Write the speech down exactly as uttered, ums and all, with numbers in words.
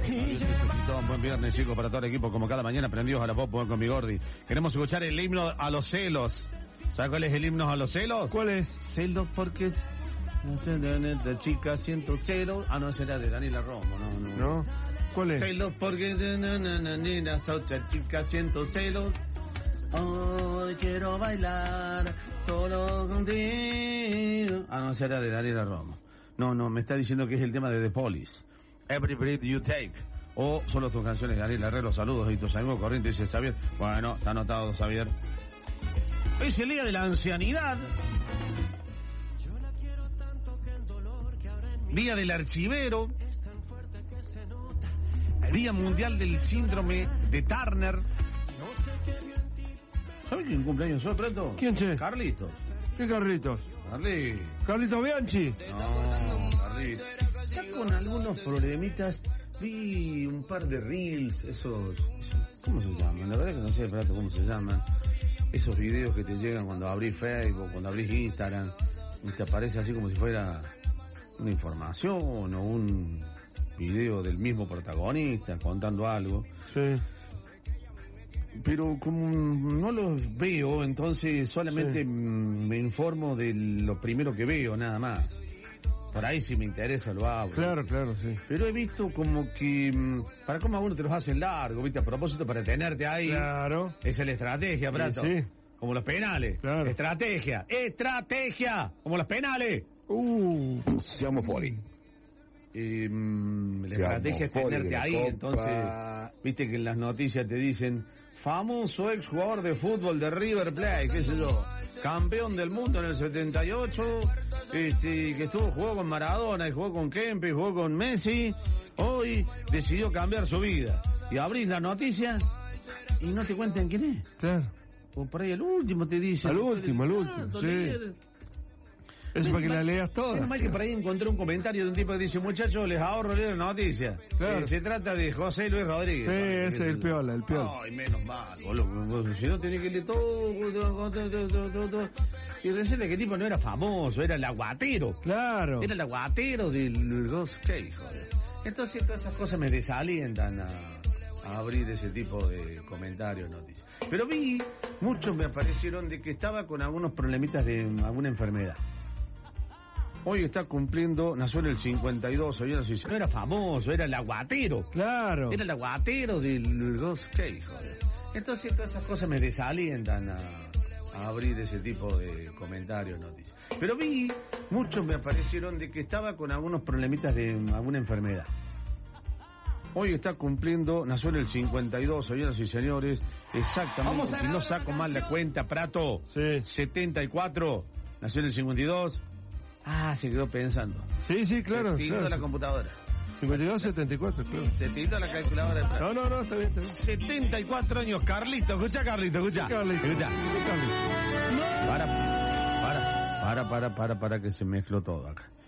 Un buen viernes, chicos, para todo el equipo, como cada mañana, prendidos a la pop con mi Gordi. Queremos escuchar el himno a los celos. ¿Sabes cuál es el himno a los celos? ¿Cuál es? Celos porque... No sé, de chica siento celos. Ah, no, será de Daniela Romo, no, no. ¿No? ¿Cuál es? Celos porque... Las ocho chicas siento celos. Hoy quiero bailar solo contigo. Ah, no, será de Daniela Romo. No, no, me está diciendo que es el tema de The Police. Every Breath You Take. O solo tus canciones de Daniel Herrero. Saludos y tus amigos corrientes, dice Xavier. Bueno, está anotado, Xavier. Hoy es el día de la ancianidad. Día del archivero. Día mundial del síndrome de Turner. ¿Sabes quién cumpleaños hoy, Prato? ¿Quién, che? Carlitos. ¿Qué Carlitos? Carlitos. ¿Carlitos Bianchi? No, Carlitos. Está con algunos problemitas. Vi un par de reels, esos... ¿Cómo se llaman? La verdad que no sé, Prato, cómo se llaman. Esos videos que te llegan cuando abrís Facebook, cuando abrís Instagram, y te aparece así como si fuera una información o un video del mismo protagonista contando algo. Sí. Pero como no los veo, entonces solamente sí. me informo de lo primero que veo, nada más. Por ahí si me interesa lo hago. Claro, claro, sí. Pero he visto como que, para cómo a uno te los hacen largo, ¿viste? A propósito, para tenerte ahí. Claro. Esa es la estrategia, Prato. Sí, sí. Como los penales. Claro. Estrategia. Estrategia. Como los penales. Uh. Siamo fuori. Eh, la Siamo estrategia es tenerte ahí, Copa. Entonces, viste que en las noticias te dicen, famoso ex jugador de fútbol de River Plate, qué sé yo, campeón del mundo en el setenta y ocho, este, que estuvo, jugó con Maradona, y jugó con Kempes, jugó con Messi, hoy decidió cambiar su vida. Y abrís la noticia y no te cuentan quién es. Claro. O por ahí el último te dice. Al último, al último, sí. Eso para que la leas toda. Es más que por ahí encontré un comentario de un tipo que dice, muchachos, les ahorro leer la noticia. Claro. Eh, se trata de José Luis Rodríguez. Sí, ese es el piola, el piola. Ay, menos mal, boludo. Si no tenés que leer todo, todo, todo, todo, todo. Y resulta que el tipo no era famoso, era el aguatero. Claro. Era el aguatero del Ghost Cake, joder. Entonces todas esas cosas me desalientan a, a abrir ese tipo de comentarios, noticias. Pero vi, muchos me aparecieron de que estaba con algunos problemitas de alguna enfermedad. Hoy está cumpliendo, nació en el cincuenta y dos, hoy no era famoso, era el aguatero. Claro. Era el aguatero del Ghost Cake, joder. Entonces todas esas cosas me desalientan a, a abrir ese tipo de comentarios, noticias. Pero vi, muchos me aparecieron de que estaba con algunos problemitas de alguna enfermedad. Hoy está cumpliendo, nació en el cincuenta y dos, señoras y señores, exactamente, si no saco mal la cuenta, Prato, sí. setenta y cuatro, nació en el cincuenta y dos, ah, se quedó pensando. Sí, sí, claro. Se tiró claro. de la computadora. cincuenta y dos, setenta y cuatro, claro. Se tiró la calculadora de Prato. No, no, no, está bien, está bien. setenta y cuatro años, Carlito, escucha, Carlito, escucha. Carlito, escucha. Carlito. Para, para, para, para, para, para que se mezcló todo acá.